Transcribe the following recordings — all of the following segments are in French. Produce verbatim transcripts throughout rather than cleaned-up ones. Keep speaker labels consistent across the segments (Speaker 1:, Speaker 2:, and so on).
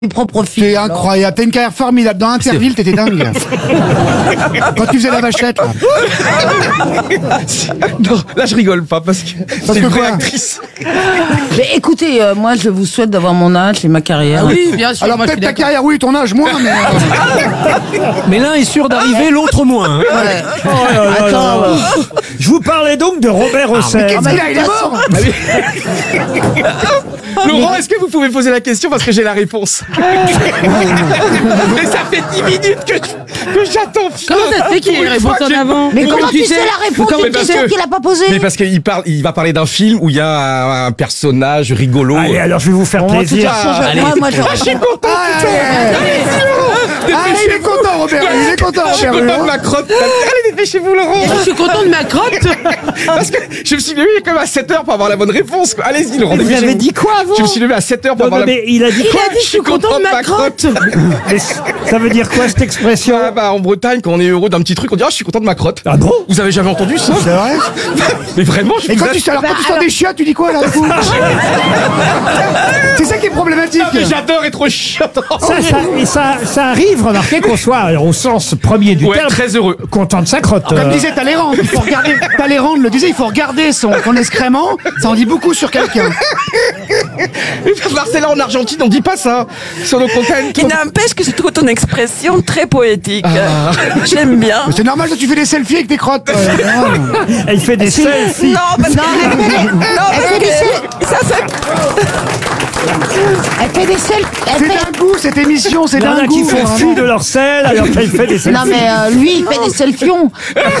Speaker 1: propre film.
Speaker 2: C'est incroyable. T'as une carrière formidable. Dans Interville, t'étais dingue. Quand tu faisais la vachette, là.
Speaker 3: Non, là je rigole pas parce que
Speaker 2: Parce
Speaker 3: c'est
Speaker 2: que
Speaker 3: une vraie
Speaker 2: quoi
Speaker 3: actrice.
Speaker 1: Mais écoutez, euh, moi je vous souhaite d'avoir mon âge et ma carrière.
Speaker 4: Oui, bien sûr.
Speaker 2: Alors
Speaker 4: moi, je
Speaker 2: peut-être
Speaker 4: suis
Speaker 2: ta
Speaker 4: d'accord.
Speaker 2: carrière, oui, ton âge, moins, mais... euh,
Speaker 5: Mais l'un est sûr d'arriver, l'autre moins. hein.
Speaker 1: Ouais.
Speaker 6: Oh là là
Speaker 1: Attends,
Speaker 6: là là.
Speaker 1: euh,
Speaker 6: Je vous parlais donc de Robert Hossein.
Speaker 2: Qu'est-ce qu'il a, il est mort.
Speaker 3: Laurent, est-ce que vous pouvez poser la question parce que j'ai la réponse? Mais ça fait dix minutes que, que j'attends.
Speaker 4: Comment ça se fait qu'il y ait une
Speaker 3: Pour une
Speaker 4: réponse
Speaker 3: fois
Speaker 4: en
Speaker 3: que j'ai-
Speaker 4: avant?
Speaker 1: Mais
Speaker 4: Mais
Speaker 1: comment
Speaker 4: comme
Speaker 1: tu sais la réponse
Speaker 3: Mais
Speaker 1: d'une
Speaker 3: parce
Speaker 1: question
Speaker 3: que-
Speaker 1: qu'il a pas posée?
Speaker 3: Mais parce qu'il parle, il va parler d'un film où il y a un, un personnage rigolo.
Speaker 6: Allez, alors je vais vous faire
Speaker 1: Bon, en tout
Speaker 6: plaisir.
Speaker 1: cas, je- moi, moi, je...
Speaker 3: Ah, je suis content.
Speaker 2: Ah, allez, allez. Ah, il est content, Robert. Il est content,
Speaker 3: Je suis
Speaker 2: Robert.
Speaker 3: content de ma crotte. Allez, dépêchez-vous, Laurent.
Speaker 4: Je suis content de ma crotte.
Speaker 3: Parce que je me suis levé quand même à sept heures pour avoir la bonne réponse. quoi. Allez-y, Laurent.
Speaker 6: Vous
Speaker 3: dépêchez-vous.
Speaker 6: avez dit quoi avant?
Speaker 3: Je me suis levé à sept heures pour
Speaker 6: Non,
Speaker 3: avoir
Speaker 6: non,
Speaker 3: la
Speaker 6: mais il a dit
Speaker 4: Il
Speaker 6: quoi?
Speaker 4: a dit je suis content de ma crotte.
Speaker 6: Mais ça veut dire quoi cette expression?
Speaker 3: Ah bah en Bretagne, quand on est heureux d'un petit truc, on dit ah je suis content de ma crotte.
Speaker 6: Ah bon?
Speaker 3: Vous avez jamais entendu ça?
Speaker 2: C'est vrai?
Speaker 3: Mais vraiment, je
Speaker 2: Et
Speaker 3: vous
Speaker 2: quand tu,
Speaker 3: assure-
Speaker 2: alors, quand tu sors des chiottes, tu dis quoi, là, du coup? C'est ça qui est problématique.
Speaker 3: Ah, mais j'adore être chiotte.
Speaker 6: Ça, ça, et ça, ça arrive, remarquez qu'on soit, alors, au sens premier du
Speaker 3: Ouais,
Speaker 6: terme,
Speaker 3: très heureux.
Speaker 6: content de sa crotte.
Speaker 2: Comme
Speaker 6: euh.
Speaker 2: disait Talleyrand, il faut regarder, Talleyrand le disait, il faut regarder son, son excrément, ça en dit beaucoup sur quelqu'un.
Speaker 3: Marcella en Argentine, on dit pas ça sur nos contents.
Speaker 7: Qui n'empêche que je trouve ton expression très poétique. J'aime bien.
Speaker 2: Mais c'est normal que tu fais des selfies avec tes crottes. euh,
Speaker 6: Elle fait des selfies.
Speaker 7: Non, parce que, non, parce que ça fait...
Speaker 1: Elle fait des selfies. Elle
Speaker 2: C'est
Speaker 1: fait...
Speaker 2: d'un goût, cette émission, c'est
Speaker 6: Il y en
Speaker 2: d'un
Speaker 6: a qui
Speaker 2: goût.
Speaker 6: font
Speaker 2: vraiment.
Speaker 6: fi de leur sel alors qu'elle fait des selfies.
Speaker 1: Non mais euh, lui il fait des selfions.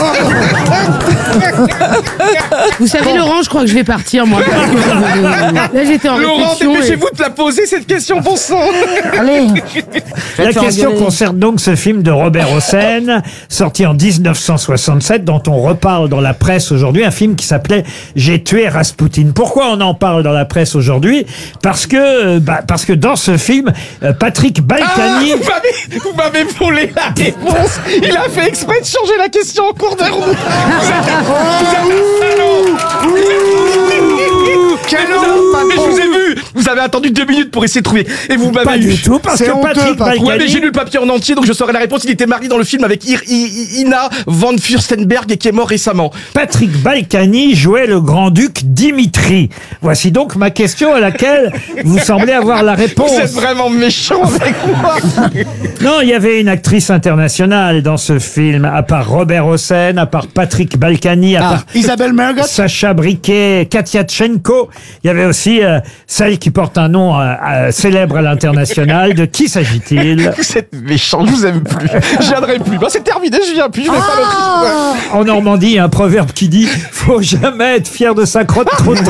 Speaker 4: Vous savez, Laurent, je crois que je vais partir, moi. Là, j'étais en
Speaker 3: Laurent,
Speaker 4: réflexion. et-
Speaker 3: dépêchez-vous de la poser cette question, bon sang.
Speaker 1: Allez.
Speaker 6: La
Speaker 1: te faire
Speaker 6: question
Speaker 1: engueuler.
Speaker 6: concerne donc ce film de Robert Hossein, sorti en dix-neuf cent soixante-sept, dont on reparle dans la presse aujourd'hui, un film qui s'appelait J'ai tué Rasputin. Pourquoi on en parle dans la presse aujourd'hui? Parce que, bah, parce que dans ce film, euh, Patrick
Speaker 3: Ah,
Speaker 6: Balkany...
Speaker 3: vous m'avez, vous m'avez volé la réponse. Il a fait exprès de changer la question en cours de route. Vous êtes, vous êtes un salaud.
Speaker 2: Quel
Speaker 3: Mais vous
Speaker 2: honte,
Speaker 3: avez- mais je vous ai vu. Vous avez attendu deux minutes pour essayer de trouver. Et vous m'avez
Speaker 6: Pas
Speaker 3: eu.
Speaker 6: du tout, parce
Speaker 2: C'est
Speaker 6: que
Speaker 2: honteux,
Speaker 6: Patrick
Speaker 2: Patrick.
Speaker 3: Ouais, mais j'ai lu
Speaker 6: Balkany...
Speaker 3: le papier en entier, donc je saurais la réponse. Il était marié dans le film avec Ir- I- I- Ina von Fürstenberg et qui est mort récemment.
Speaker 6: Patrick Balkany jouait le grand-duc Dimitri. Voici donc ma question à laquelle vous semblez avoir la réponse.
Speaker 3: Vous êtes vraiment méchant avec moi.
Speaker 6: Non, il y avait une actrice internationale dans ce film, à part Robert Hossein, à part Patrick Balkany, à
Speaker 2: Ah,
Speaker 6: part
Speaker 2: Isabelle Mergot.
Speaker 6: Sacha Briquet, Katia Tchenko. Il y avait aussi euh, celle qui porte un nom euh, euh, célèbre à l'international. De qui s'agit-il?
Speaker 3: Vous êtes méchant, je vous aime plus. Je viendrai plus. Bah, c'est terminé, je viens plus, je vais pas l'autre.
Speaker 6: En Normandie, il y a un proverbe qui dit « Faut jamais être fier de sa crotte trop tôt ».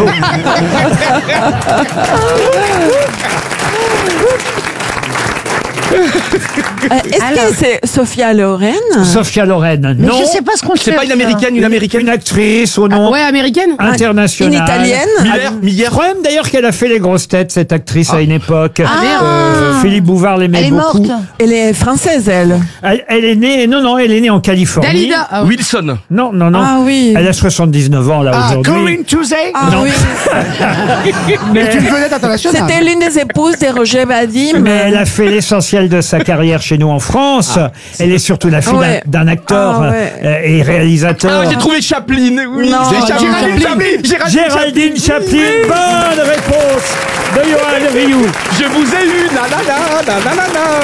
Speaker 7: Euh, Est-ce que c'est Sophia Loren?
Speaker 6: Sophia Loren,
Speaker 1: Mais
Speaker 6: non.
Speaker 1: je sais pas ce qu'on
Speaker 3: C'est
Speaker 1: cherche.
Speaker 3: pas une américaine, une américaine.
Speaker 6: Une actrice au nom
Speaker 4: Ouais, américaine.
Speaker 6: international.
Speaker 7: Une italienne?
Speaker 3: Miller,
Speaker 6: Je
Speaker 3: Miller.
Speaker 6: crois même d'ailleurs qu'elle a fait les grosses têtes, cette actrice, à une époque.
Speaker 1: Ah,
Speaker 6: Euh, Philippe Bouvard l'aimait
Speaker 1: elle est
Speaker 6: beaucoup.
Speaker 1: morte.
Speaker 7: Elle est française, elle.
Speaker 6: Elle, elle est née, non, non, elle est née en Californie.
Speaker 4: Dalida. Ah, oui.
Speaker 3: Wilson.
Speaker 6: Non, non, non.
Speaker 7: Ah oui.
Speaker 6: Elle a soixante-dix-neuf ans, là,
Speaker 2: Ah,
Speaker 6: aujourd'hui.
Speaker 2: Corinne Tuesday.
Speaker 7: Ah
Speaker 6: Non.
Speaker 7: oui.
Speaker 2: Mais tu es une vedette internationale.
Speaker 7: C'était l'une des épouses de Roger Vadim.
Speaker 6: Mais elle a fait l'essentiel de sa carrière chez nous en France. Elle est surtout la fille
Speaker 7: Ouais.
Speaker 6: d'un d'un acteur
Speaker 7: Ah ouais.
Speaker 6: euh, et réalisateur.
Speaker 3: Ah, j'ai trouvé Chaplin. Oui,
Speaker 7: Non.
Speaker 3: c'est Chaplin.
Speaker 2: Géraldine
Speaker 3: Chaplin. Géraldine
Speaker 6: Géraldine Chaplin, bonne réponse de Johan Rioux.
Speaker 3: Je vous ai eu. La la la la la la la.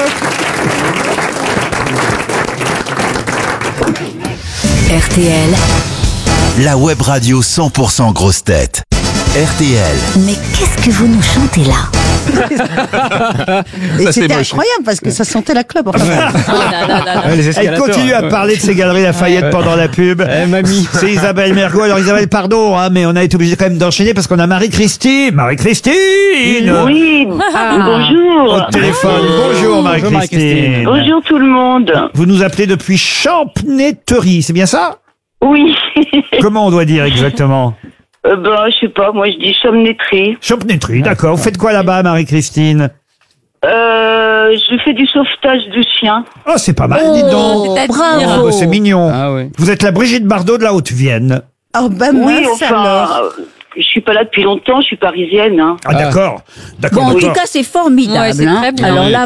Speaker 8: R T L,
Speaker 9: La web radio cent pour cent grosse tête. R T L.
Speaker 8: mais qu'est-ce que vous nous chantez là?
Speaker 1: Et
Speaker 3: Ça, c'est
Speaker 1: c'était
Speaker 3: moche.
Speaker 1: incroyable parce que ça sentait la clope. Enfin,
Speaker 6: Elle continue à parler de ses galeries Lafayette pendant la pub. C'est Isabelle Mergo. Alors Isabelle, pardon, hein, mais on a été obligé quand même d'enchaîner parce qu'on a Marie-Christine. Marie-Christine
Speaker 10: Oui, bonjour.
Speaker 6: au téléphone. Bonjour Marie-Christine.
Speaker 10: Bonjour tout le monde.
Speaker 6: Vous nous appelez depuis Champneterie, c'est bien ça?
Speaker 10: Oui.
Speaker 6: Comment on doit dire exactement?
Speaker 10: euh, ben, je sais pas, moi je dis Champneterie.
Speaker 6: Champneterie, d'accord. Vous faites quoi là-bas, Marie-Christine?
Speaker 10: Euh, je fais du sauvetage de chiens.
Speaker 6: Oh, c'est pas mal, dites donc.
Speaker 1: Oh,
Speaker 6: Ah,
Speaker 1: bravo.
Speaker 6: bah, c'est mignon.
Speaker 5: Ah ouais.
Speaker 6: Vous êtes la Brigitte Bardot de la Haute-Vienne.
Speaker 1: Oh, bah
Speaker 10: Oui,
Speaker 1: mince
Speaker 10: enfin,
Speaker 1: alors.
Speaker 10: euh, je suis pas là depuis longtemps, je suis parisienne. Hein.
Speaker 6: Ah, d'accord. D'accord,
Speaker 1: Bon, en
Speaker 6: d'accord.
Speaker 1: tout cas, c'est formidable.
Speaker 4: Ouais, c'est
Speaker 1: hein.
Speaker 4: très bien.
Speaker 1: Alors là,